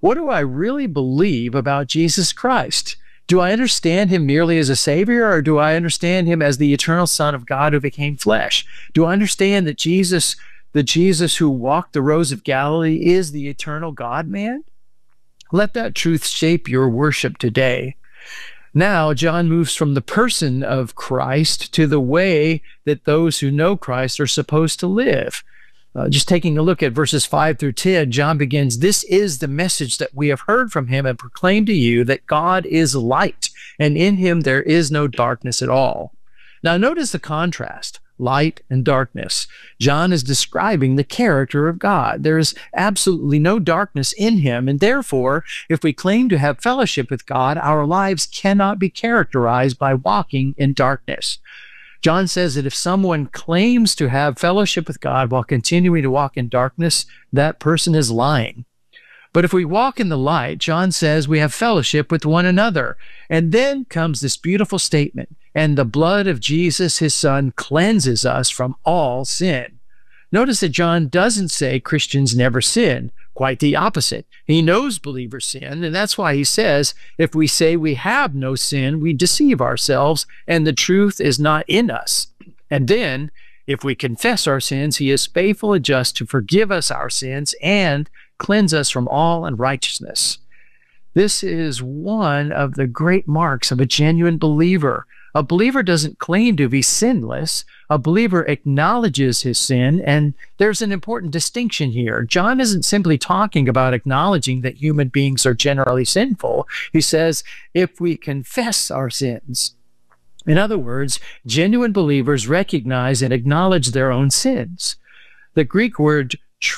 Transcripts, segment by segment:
What do I really believe about Jesus Christ? Do I understand him merely as a savior, or do I understand him as the eternal Son of God who became flesh? Do I understand that the Jesus who walked the roads of Galilee, is the eternal God-man? Let that truth shape your worship today. Now, John moves from the person of Christ to the way that those who know Christ are supposed to live. Just taking a look at verses 5 through 10, John begins, "This is the message that we have heard from him and proclaimed to you, that God is light, and in him there is no darkness at all." Now, notice the contrast, light and darkness. John is describing the character of God. There is absolutely no darkness in him, and therefore, if we claim to have fellowship with God, our lives cannot be characterized by walking in darkness. John says that if someone claims to have fellowship with God while continuing to walk in darkness, that person is lying. But if we walk in the light, John says we have fellowship with one another. And then comes this beautiful statement, "And the blood of Jesus, his son, cleanses us from all sin." Notice that John doesn't say Christians never sin. Quite the opposite. He knows believers sin, and that's why he says, if we say we have no sin, we deceive ourselves, and the truth is not in us. And then, if we confess our sins, he is faithful and just to forgive us our sins and cleanse us from all unrighteousness. This is one of the great marks of a genuine believer. A believer doesn't claim to be sinless. A believer acknowledges his sin, and there's an important distinction here. John isn't simply talking about acknowledging that human beings are generally sinful. He says, if we confess our sins. In other words, genuine believers recognize and acknowledge their own sins. The Greek word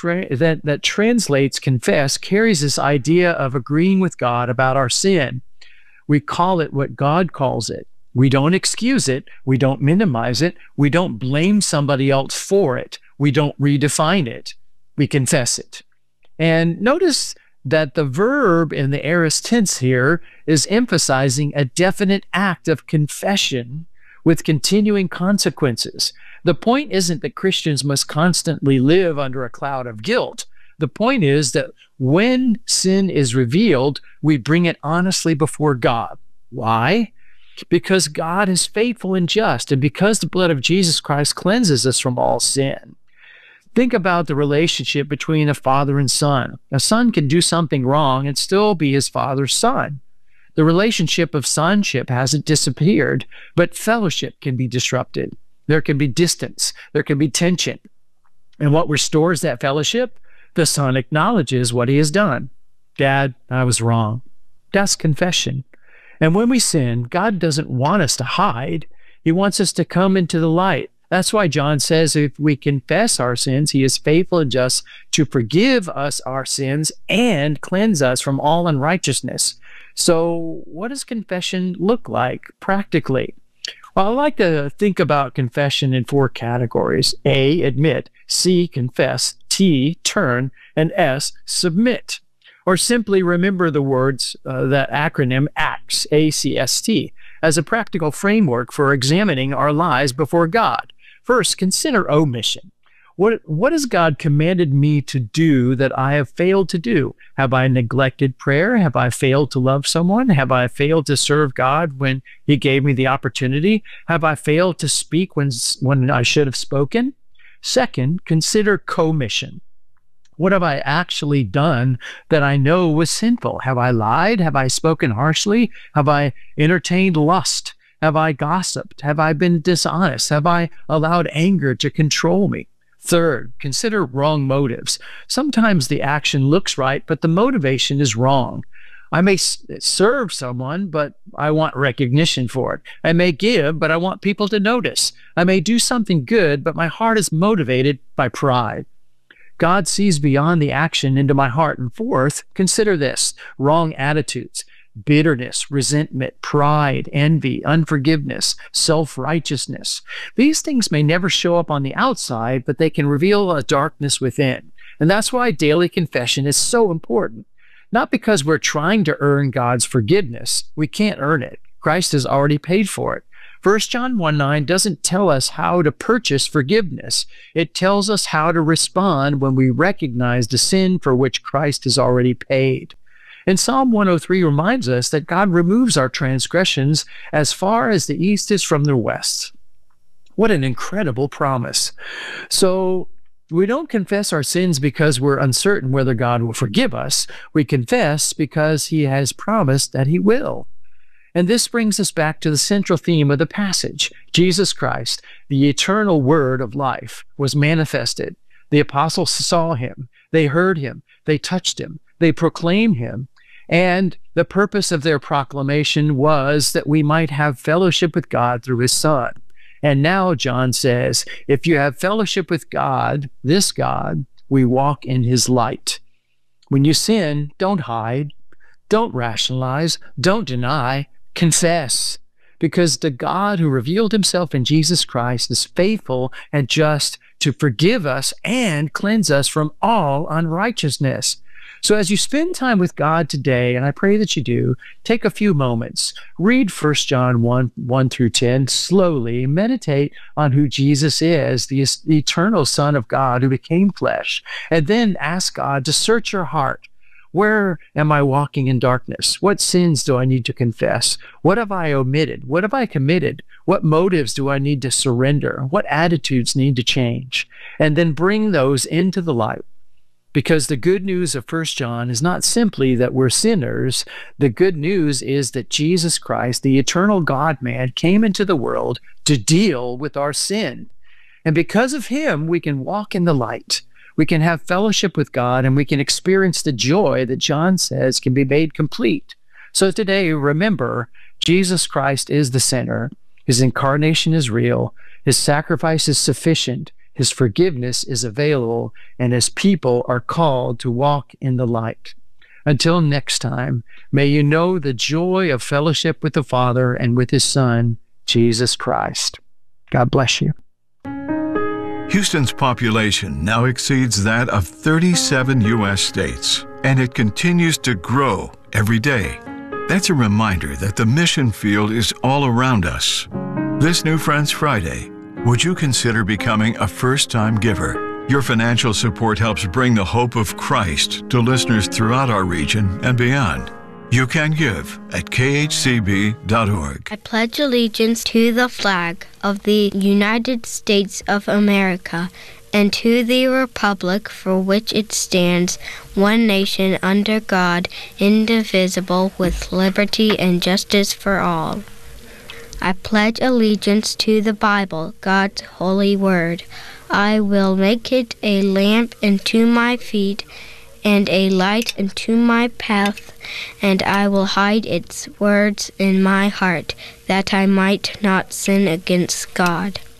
that translates confess carries this idea of agreeing with God about our sin. We call it what God calls it. We don't excuse it. We don't minimize it. We don't blame somebody else for it. We don't redefine it. We confess it. And notice that the verb in the aorist tense here is emphasizing a definite act of confession with continuing consequences. The point isn't that Christians must constantly live under a cloud of guilt. The point is that when sin is revealed, we bring it honestly before God. Why? Because God is faithful and just, and because the blood of Jesus Christ cleanses us from all sin. Think about the relationship between a father and son. A son can do something wrong and still be his father's son. The relationship of sonship hasn't disappeared, but fellowship can be disrupted. There can be distance. There can be tension. And what restores that fellowship? The son acknowledges what he has done. Dad, I was wrong. That's confession. And when we sin, God doesn't want us to hide. He wants us to come into the light. That's why John says if we confess our sins, he is faithful and just to forgive us our sins and cleanse us from all unrighteousness. So what does confession look like practically? Well, I like to think about confession in 4 categories. A, admit. C, confess. T, turn. And S, submit. Or simply remember the words, that acronym ACTS, A-C-S-T, as a practical framework for examining our lives before God. First, consider omission. What has God commanded me to do that I have failed to do? Have I neglected prayer? Have I failed to love someone? Have I failed to serve God when he gave me the opportunity? Have I failed to speak when I should have spoken? Second, consider commission. What have I actually done that I know was sinful? Have I lied? Have I spoken harshly? Have I entertained lust? Have I gossiped? Have I been dishonest? Have I allowed anger to control me? Third, consider wrong motives. Sometimes the action looks right, but the motivation is wrong. I may serve someone, but I want recognition for it. I may give, but I want people to notice. I may do something good, but my heart is motivated by pride. God sees beyond the action into my heart. And fourth, consider this: wrong attitudes, bitterness, resentment, pride, envy, unforgiveness, self-righteousness. These things may never show up on the outside, but they can reveal a darkness within. And that's why daily confession is so important. Not because we're trying to earn God's forgiveness. We can't earn it. Christ has already paid for it. 1 John 1:9 doesn't tell us how to purchase forgiveness. It tells us how to respond when we recognize the sin for which Christ has already paid. And Psalm 103 reminds us that God removes our transgressions as far as the east is from the west. What an incredible promise. So we don't confess our sins because we're uncertain whether God will forgive us. We confess because he has promised that he will. And this brings us back to the central theme of the passage. Jesus Christ, the eternal word of life, was manifested. The apostles saw him. They heard him. They touched him. They proclaimed him. And the purpose of their proclamation was that we might have fellowship with God through his Son. And now John says, if you have fellowship with God, this God, we walk in his light. When you sin, don't hide, don't rationalize, don't deny, confess. Because the God who revealed himself in Jesus Christ is faithful and just to forgive us and cleanse us from all unrighteousness. So as you spend time with God today, and I pray that you do, take a few moments, read 1 John 1 through 10 slowly, meditate on who Jesus is, the eternal Son of God who became flesh, and then ask God to search your heart. Where am I walking in darkness? What sins do I need to confess? What have I omitted? What have I committed? What motives do I need to surrender? What attitudes need to change? And then bring those into the light. Because the good news of 1 John is not simply that we're sinners. The good news is that Jesus Christ, the eternal God-man, came into the world to deal with our sin. And because of him, we can walk in the light. We can have fellowship with God, and we can experience the joy that John says can be made complete. So today, remember, Jesus Christ is the center. His incarnation is real. His sacrifice is sufficient. His forgiveness is available, and his people are called to walk in the light. Until next time, may you know the joy of fellowship with the Father and with his Son, Jesus Christ. God bless you. Houston's population now exceeds that of 37 U.S. states, and it continues to grow every day. That's a reminder that the mission field is all around us. This New Friends Friday, would you consider becoming a first-time giver? Your financial support helps bring the hope of Christ to listeners throughout our region and beyond. You can give at khcb.org. I pledge allegiance to the flag of the United States of America and to the republic for which it stands, one nation under God, indivisible, with liberty and justice for all. I pledge allegiance to the Bible, God's holy word. I will make it a lamp unto my feet and a light unto my path, and I will hide its words in my heart, that I might not sin against God.